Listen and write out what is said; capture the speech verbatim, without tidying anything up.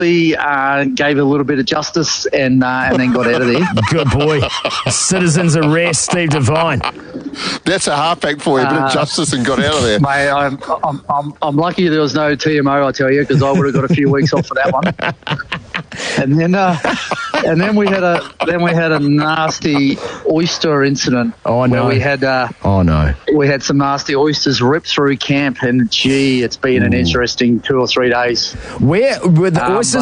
We uh, gave a little bit of justice and uh, and then got out of there. Good boy. Citizens arrest Steve Devine. That's a halfback for you, a bit of Uh, justice and got out of there. Mate, I'm, I'm, I'm, I'm lucky there was no T M O, I tell you, because I would have got a few weeks off for that one. And then, uh, and then we had a then we had a nasty oyster incident. Oh, no. Where we had uh, Oh, no. we had some nasty oysters ripped through camp, and gee, it's been an interesting two or three days. Where were the Um, oysters